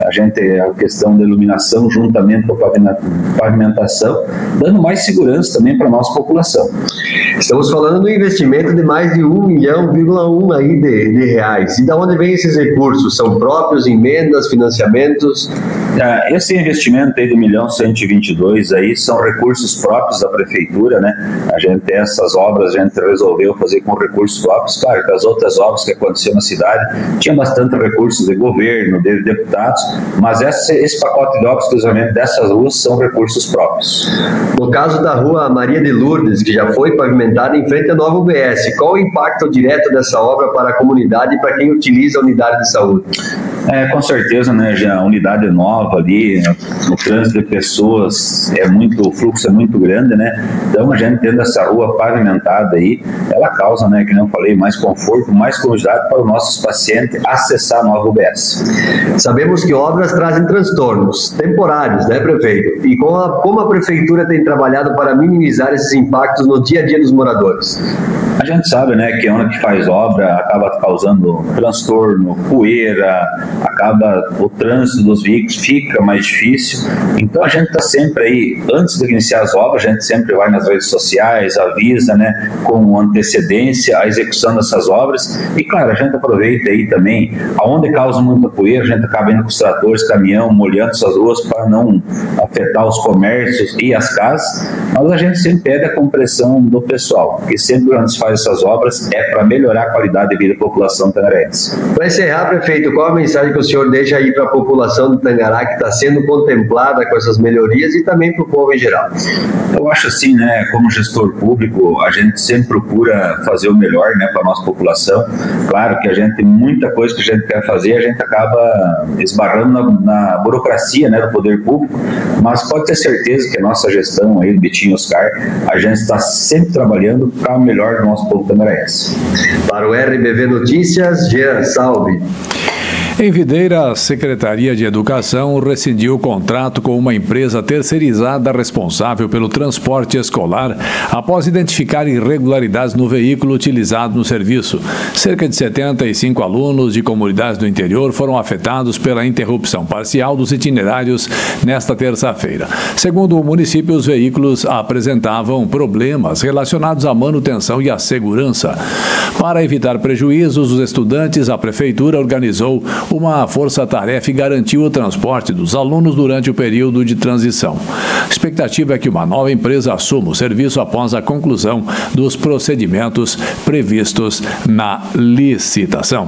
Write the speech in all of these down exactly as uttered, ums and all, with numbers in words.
A gente, a questão da iluminação juntamente com a pavimentação, dando mais segurança também para a nossa população. Estamos falando do investimento de mais de um milhão, vírgula um aí de, de reais. E de onde vêm esses recursos? São próprios, emendas, financiamentos? Esse investimento aí de um milhão cento e vinte e dois aí são recursos próprios da prefeitura, né? A gente, essas obras, a gente resolveu fazer com recursos próprios. Claro que as outras obras que aconteciam na cidade tinha bastante recursos de governo, de deputados, mas esse, esse pacote de obras, exclusivamente dessas ruas, são recursos próprios. No caso da rua Maria de Lourdes, que já foi pavimentada em frente à nova U B S, qual o impacto direto dessa obra para a comunidade e para quem utiliza a unidade de saúde? É, com certeza, né, já a unidade nova ali, o trânsito de pessoas é muito, o fluxo é muito grande, né, então a gente tendo essa rua pavimentada aí, ela causa, né, que não falei, mais conforto, mais comodidade para os nossos pacientes acessar a nova U B S. Sabemos que obras trazem transtornos temporários, né, prefeito? E como a, como a prefeitura tem trabalhado para minimizar esses impactos no dia a dia dos moradores? A gente sabe, né, que a hora que faz obra acaba causando transtorno, poeira, acaba o trânsito dos veículos fica mais difícil. Então a gente está sempre aí, antes de iniciar as obras, a gente sempre vai nas redes sociais, avisa, né, com antecedência a execução dessas obras. E claro, a gente aproveita aí também, aonde causa muita poeira, a gente acaba indo com os tratores, caminhão, molhando essas ruas para não afetar os comércios e as casas. Mas a gente sempre pede a compressão do pessoal, porque sempre quando se faz essas obras é para melhorar a qualidade de vida da população tangarense. Para encerrar, prefeito, qual a mensagem que o senhor deixa aí para a população do Tangará que está sendo contemplada com essas melhorias e também para o povo em geral? Eu acho assim, né, como gestor público, a gente sempre procura fazer o melhor, né, para a nossa população. Claro que a gente tem muita coisa que a gente quer fazer, a gente acaba esbarrando na, na burocracia, né, do poder público, mas pode ter certeza que a nossa gestão aí, do Betinho Oscar, a gente está sempre trabalhando para o melhor do nosso povo tangarense. Para o R B V Notícias, Jean Salve. Em Videira, a Secretaria de Educação rescindiu o contrato com uma empresa terceirizada responsável pelo transporte escolar após identificar irregularidades no veículo utilizado no serviço. Cerca de setenta e cinco alunos de comunidades do interior foram afetados pela interrupção parcial dos itinerários nesta terça-feira. Segundo o município, os veículos apresentavam problemas relacionados à manutenção e à segurança. Para evitar prejuízos, os estudantes, a Prefeitura organizou uma força-tarefa e garantiu o transporte dos alunos durante o período de transição. A expectativa é que uma nova empresa assuma o serviço após a conclusão dos procedimentos previstos na licitação.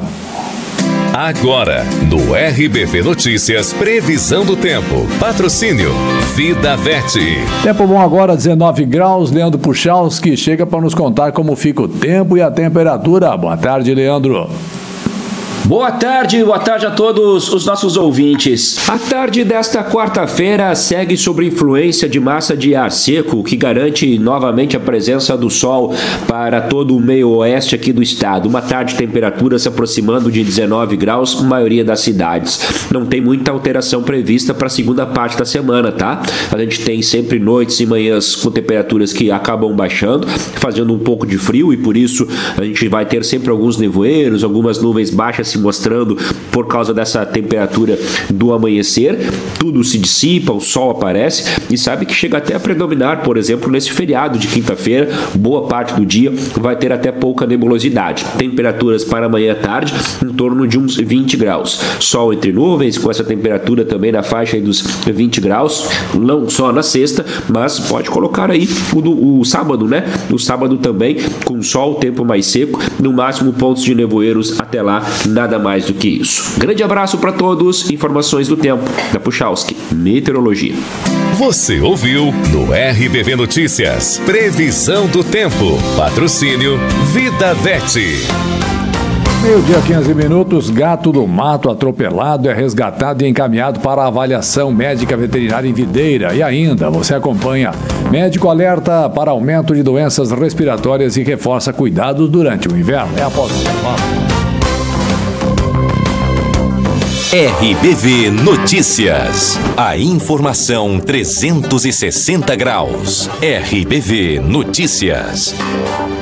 Agora, no R B V Notícias, previsão do tempo. Patrocínio Vida Vet. Tempo bom agora, dezenove graus. Leandro Puchalski chega para nos contar como fica o tempo e a temperatura. Boa tarde, Leandro. Boa tarde, boa tarde a todos os nossos ouvintes. A tarde desta quarta-feira segue sob influência de massa de ar seco, que garante novamente a presença do sol para todo o meio oeste aqui do estado. Uma tarde de temperatura se aproximando de dezenove graus, maioria das cidades. Não tem muita alteração prevista para a segunda parte da semana, tá? A gente tem sempre noites e manhãs com temperaturas que acabam baixando, fazendo um pouco de frio, e por isso a gente vai ter sempre alguns nevoeiros, algumas nuvens baixas se mostrando por causa dessa temperatura do amanhecer. Tudo se dissipa, o sol aparece e sabe que chega até a predominar, por exemplo, nesse feriado de quinta-feira, boa parte do dia vai ter até pouca nebulosidade. Temperaturas para amanhã à tarde em torno de uns vinte graus. Sol entre nuvens, com essa temperatura também na faixa aí dos vinte graus, não só na sexta, mas pode colocar aí o, do, o sábado, né? O sábado também com sol, tempo mais seco, no máximo pontos de nevoeiros até lá, nada mais do que isso. Grande abraço para todos. Informações do tempo da Puchalski Meteorologia. Você ouviu no R B V Notícias, previsão do tempo. Patrocínio Vida Vet. Meio-dia, quinze minutos, gato do mato atropelado é resgatado e encaminhado para a avaliação médica veterinária em Videira. E ainda, você acompanha, médico alerta para aumento de doenças respiratórias e reforça cuidados durante o inverno. É após o intervalo. R B V Notícias. A informação trezentos e sessenta graus. R B V Notícias.